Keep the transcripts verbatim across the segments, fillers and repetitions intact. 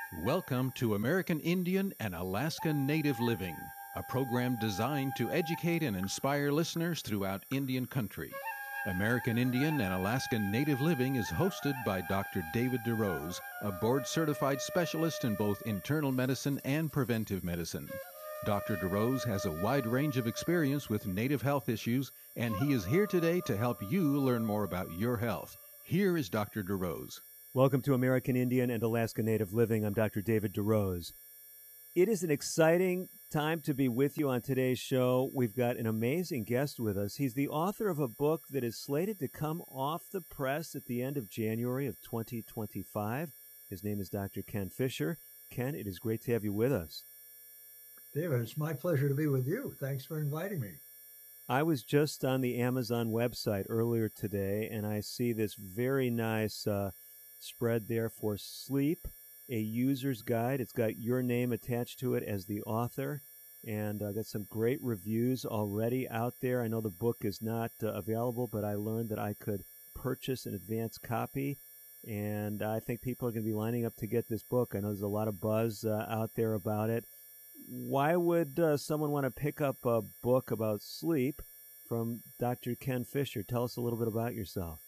Welcome to American Indian and Alaska Native Living, a program designed to educate and inspire listeners throughout Indian country. American Indian and Alaska Native Living is hosted by Doctor David DeRose, a board-certified specialist in both internal medicine and preventive medicine. Doctor DeRose has a wide range of experience with Native health issues, and he is here today to help you learn more about your health. Here is Doctor DeRose. Welcome to American Indian and Alaska Native Living. I'm Doctor David DeRose. It is an exciting time to be with you on today's show. We've got an amazing guest with us. He's the author of a book that is slated to come off the press at the end of January of twenty twenty-five. His name is Doctor Ken Fisher. Ken, it is great to have you with us. David, it's my pleasure to be with you. Thanks for inviting me. I was just on the Amazon website earlier today, and I see this very nice uh, spread there for Sleep, a user's guide. It's got your name attached to it as the author, and I uh, got some great reviews already out there. I know the book is not uh, available, but I learned that I could purchase an advance copy, and I think people are going to be lining up to get this book. I know there's a lot of buzz uh, out there about it. Why would uh, someone want to pick up a book about sleep from Doctor Ken Fisher? Tell us a little bit about yourself.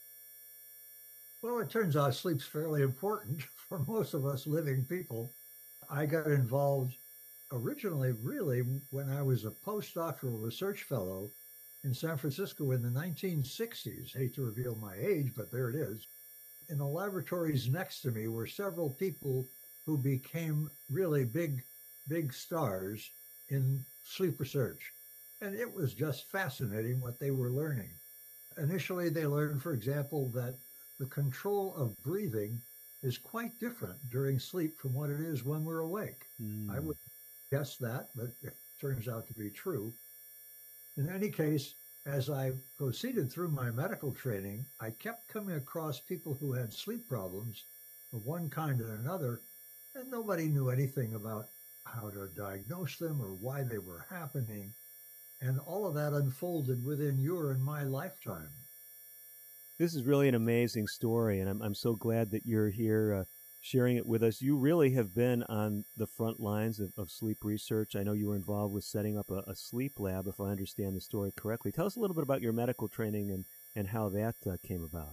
Well, it turns out sleep's fairly important for most of us living people. I got involved originally, really, when I was a postdoctoral research fellow in San Francisco in the nineteen sixties. Hate to reveal my age, but there it is. In the laboratories next to me were several people who became really big, big stars in sleep research. And it was just fascinating what they were learning. Initially, they learned, for example, that the control of breathing is quite different during sleep from what it is when we're awake. Mm. I would guess that, but it turns out to be true. In any case, as I proceeded through my medical training, I kept coming across people who had sleep problems of one kind or another, and nobody knew anything about how to diagnose them or why they were happening. And all of that unfolded within your and my lifetime. This is really an amazing story, and I'm I'm so glad that you're here uh, sharing it with us. You really have been on the front lines of, of sleep research. I know you were involved with setting up a, a sleep lab, if I understand the story correctly. Tell us a little bit about your medical training and, and how that uh, came about.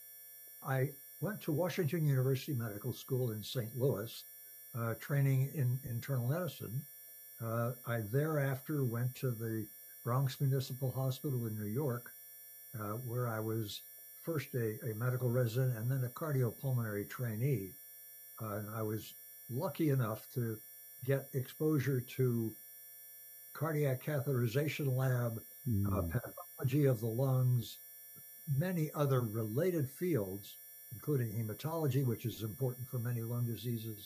I went to Washington University Medical School in Saint Louis, uh, training in internal medicine. Uh, I thereafter went to the Bronx Municipal Hospital in New York, uh, where I was first a, a medical resident and then a cardiopulmonary trainee. Uh, and I was lucky enough to get exposure to cardiac catheterization lab, mm. uh, pathology of the lungs, many other related fields, including hematology, which is important for many lung diseases.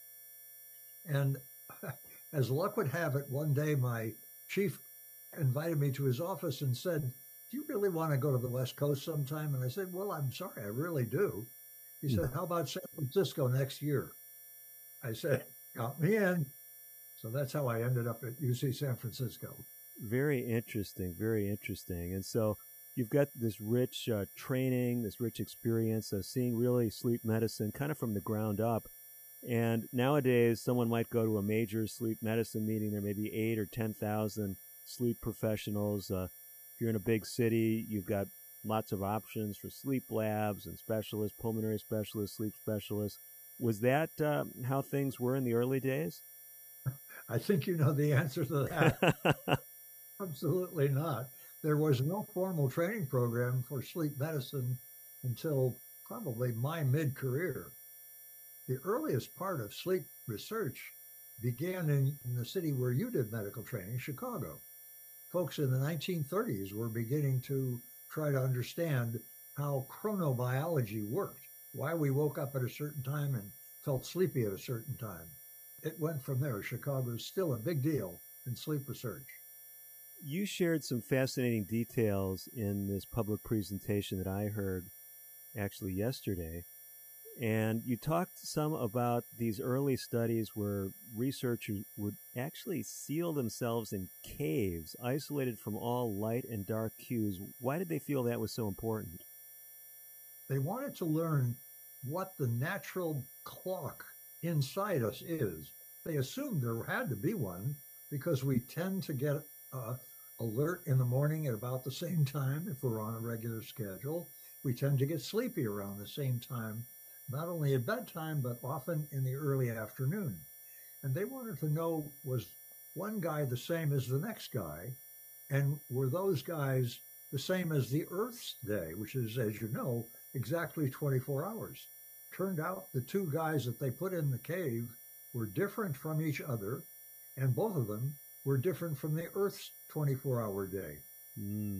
And as luck would have it, one day my chief invited me to his office and said, "Do you really want to go to the West Coast sometime?" And I said, "Well, I'm sorry, I really do." He mm. said, "How about San Francisco next year?" I said, "Count me in." So that's how I ended up at U C San Francisco. Very interesting, very interesting. And so you've got this rich uh, training, this rich experience of seeing really sleep medicine kind of from the ground up. And nowadays, someone might go to a major sleep medicine meeting. There may be eight or ten thousand sleep professionals. Uh, if you're in a big city, you've got lots of options for sleep labs and specialists, pulmonary specialists, sleep specialists. Was that uh, how things were in the early days? I think you know the answer to that. Absolutely not. There was no formal training program for sleep medicine until probably my mid-career. The earliest part of sleep research began in, in the city where you did medical training, Chicago. Folks in the nineteen thirties were beginning to try to understand how chronobiology worked, why we woke up at a certain time and felt sleepy at a certain time. It went from there. Chicago is still a big deal in sleep research. You shared some fascinating details in this public presentation that I heard actually yesterday. And you talked some about these early studies where researchers would actually seal themselves in caves, isolated from all light and dark cues. Why did they feel that was so important? They wanted to learn what the natural clock inside us is. They assumed there had to be one because we tend to get uh, alert in the morning at about the same time if we're on a regular schedule. We tend to get sleepy around the same time, not only at bedtime, but often in the early afternoon. And they wanted to know, was one guy the same as the next guy? And were those guys the same as the Earth's day, which is, as you know, exactly twenty-four hours? Turned out the two guys that they put in the cave were different from each other, and both of them were different from the Earth's twenty-four hour day. Mm.